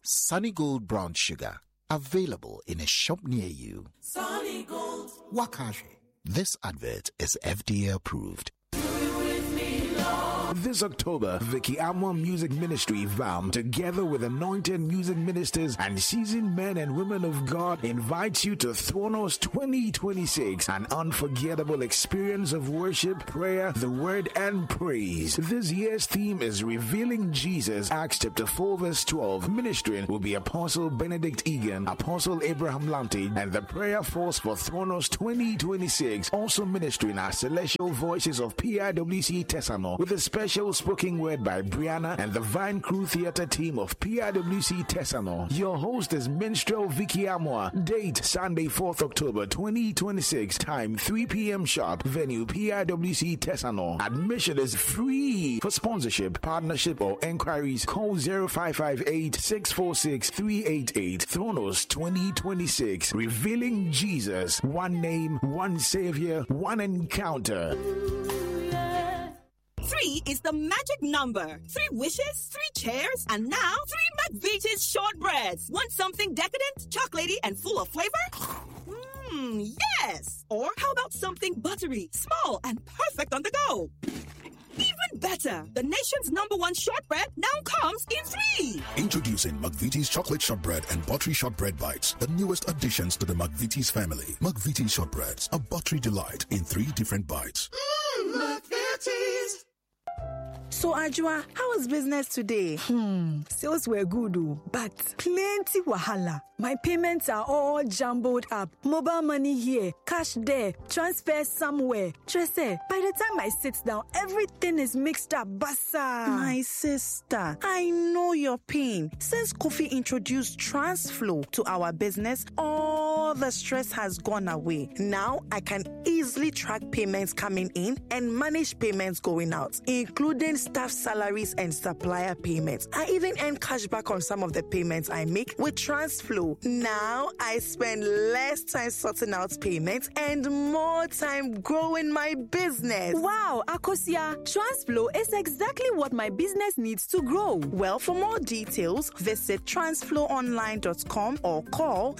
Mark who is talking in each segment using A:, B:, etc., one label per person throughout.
A: Sunny Gold Brown Sugar. Available in a shop near you.
B: Sunny Gold.
A: Wakashi. This advert is FDA approved.
C: This October, Vicky Amwa Music Ministry VAM, together with anointed music ministers and seasoned men and women of God, invites you to Thronos 2026, an unforgettable experience of worship, prayer, the word, and praise. This year's theme is Revealing Jesus. Acts chapter 4 verse 12. Ministering will be Apostle Benedict Egan, Apostle Abraham Lanti, and the prayer force for Thronos 2026. Also ministering are Celestial Voices of PIWC Tesano, with a special spoken word by Brianna and the Vine Crew Theater team of PIWC Tesano. Your host is Minstrel Vicky Amwa. Date Sunday 4th October 2026. Time 3 p.m. sharp. Venue PIWC Tesano. Admission is free. For sponsorship, partnership, or enquiries, call 0558-646-388. Thronos 2026. Revealing Jesus. One name, one Savior, one encounter.
B: 3 is the magic number. 3 wishes, 3 chairs, and now 3 McVitie's shortbreads. Want something decadent, chocolatey, and full of flavor? Yes! Or how about something buttery, small, and perfect on the go? Even better, the nation's #1 shortbread now comes in 3.
D: Introducing McVitie's chocolate shortbread and buttery shortbread bites, the newest additions to the McVitie's family. McVitie's shortbreads, a buttery delight in 3 different bites.
B: McVitie's.
E: So, Ajwa, how is business today?
F: Sales were good, but plenty wahala. My payments are all jumbled up. Mobile money here, cash there, transfer somewhere. Tresse, by the time I sit down, everything is mixed up. Bassa.
E: My sister, I know your pain. Since Kofi introduced TransFlow to our business, all the stress has gone away. Now, I can easily track payments coming in and manage payments going out, including staff salaries and supplier payments. I even earn cash back on some of the payments I make with TransFlow. Now I spend less time sorting out payments and more time growing my business.
F: Wow, Akosia, TransFlow is exactly what my business needs to grow.
E: Well, for more details, visit transflowonline.com or call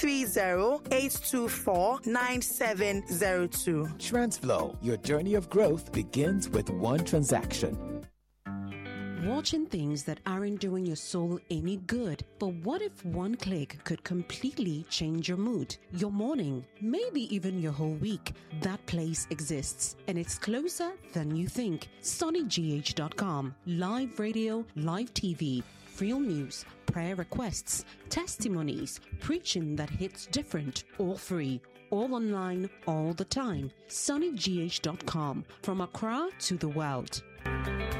E: 030-824-9702.
G: TransFlow, your journey of growth begins with one transaction.
H: Watching things that aren't doing your soul any good. But what if one click could completely change your mood, your morning, maybe even your whole week? That place exists, and it's closer than you think. SonnyGH.com. Live radio, live TV, real news, prayer requests, testimonies, preaching that hits different, all free. All online, all the time. SonnyGH.com. From Accra to the world.